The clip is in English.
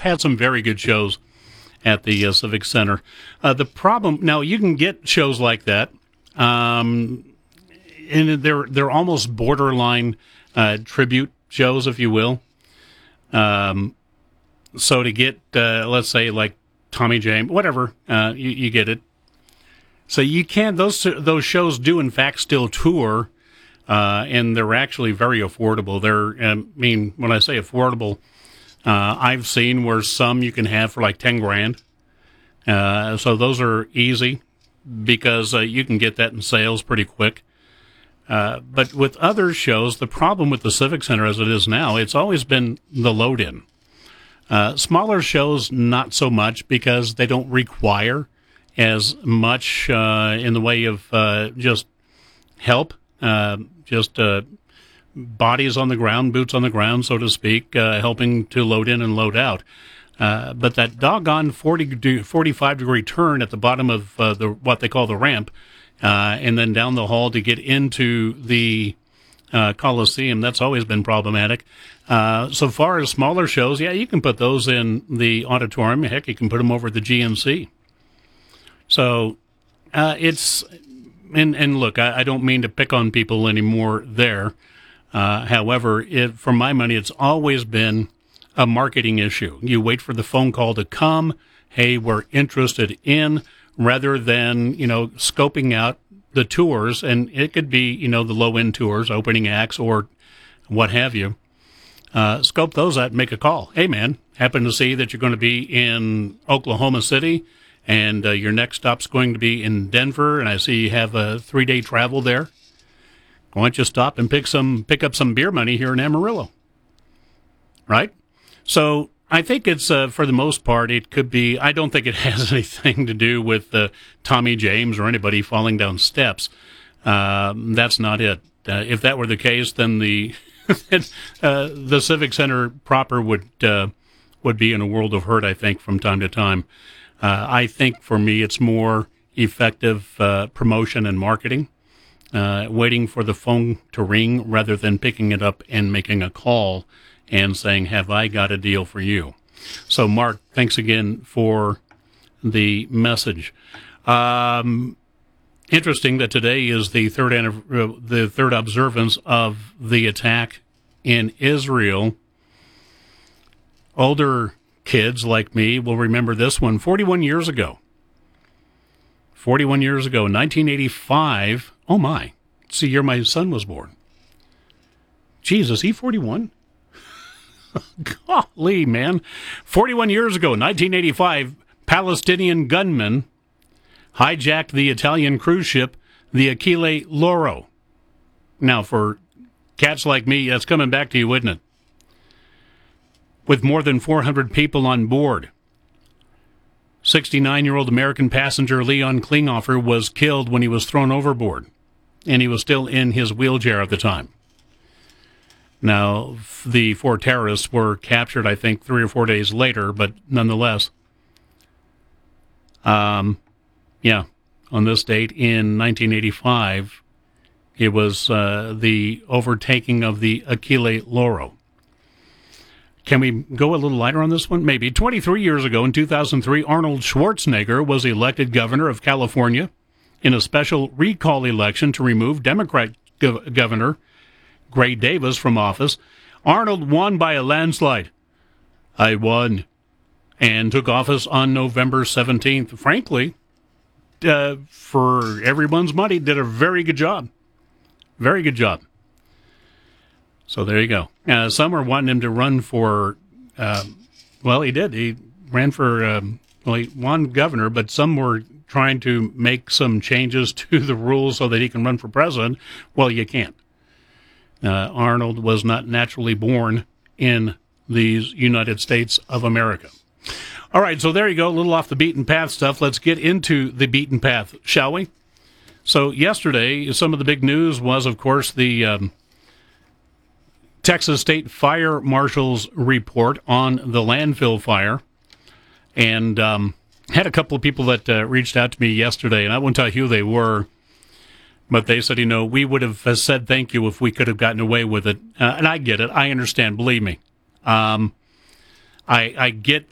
had some very good shows at the Civic Center. The problem, now you can get shows like that, and they're almost borderline tribute shows, if you will. So to get, let's say, like Tommy James, whatever, you get it. So you can't, those shows do in fact still tour, and they're actually very affordable. When I say affordable, I've seen where some you can have for like 10 grand. So those are easy because you can get that in sales pretty quick. But with other shows, the problem with the Civic Center as it is now, it's always been the load-in. Smaller shows, not so much because they don't require as much in the way of just help, bodies on the ground, boots on the ground, so to speak, helping to load in and load out. But that doggone 45-degree turn at the bottom of what they call the ramp, and then down the hall to get into the Coliseum, that's always been problematic. So far as smaller shows, yeah, you can put those in the auditorium. Heck, you can put them over at the GNC. So and look, I don't mean to pick on people anymore there. However, for my money, it's always been a marketing issue. You wait for the phone call to come. Hey, we're interested in, rather than, scoping out the tours. And it could be, the low-end tours, opening acts or what have you. Scope those out and make a call. Hey, man, happen to see that you're going to be in Oklahoma City and your next stop's going to be in Denver, and I see you have a 3-day travel there. Why don't you stop and pick up some beer money here in Amarillo? Right? So I think it's, for the most part, it could be, I don't think it has anything to do with Tommy James or anybody falling down steps. That's not it. If that were the case, then the Civic Center proper would be in a world of hurt, I think, from time to time. I think for me it's more effective promotion and marketing, waiting for the phone to ring rather than picking it up and making a call and saying, have I got a deal for you? So, Mark, thanks again for the message. Interesting that today is the third observance of the attack in Israel. Older kids like me will remember this one 41 years ago. 41 years ago, 1985. Oh, my. It's the year my son was born. Jesus, he 41? Golly, man. 41 years ago, 1985, Palestinian gunmen hijacked the Italian cruise ship, the Achille Lauro. Now, for cats like me, that's coming back to you, isn't it? With more than 400 people on board. 69-year-old American passenger Leon Klinghoffer was killed when he was thrown overboard, and he was still in his wheelchair at the time. Now, the 4 terrorists were captured, I think, 3 or 4 days later, but nonetheless, on this date in 1985, it was the overtaking of the Achille Lauro. Can we go a little lighter on this one? Maybe. 23 years ago, in 2003, Arnold Schwarzenegger was elected governor of California in a special recall election to remove Democrat Governor Gray Davis from office. Arnold won by a landslide. I won. And took office on November 17th. Frankly, for everyone's money, did a very good job. Very good job. So there you go. Some are wanting him to run for, he did. He ran for, he won governor, but some were trying to make some changes to the rules so that he can run for president. Well, you can't. Arnold was not naturally born in the United States of America. All right, so there you go. A little off the beaten path stuff. Let's get into the beaten path, shall we? So yesterday, some of the big news was, of course, the Texas State Fire Marshal's report on the landfill fire. And had a couple of people that reached out to me yesterday, and I won't tell you who they were, but they said, we would have said thank you if we could have gotten away with it. And I get it. I understand. Believe me. I get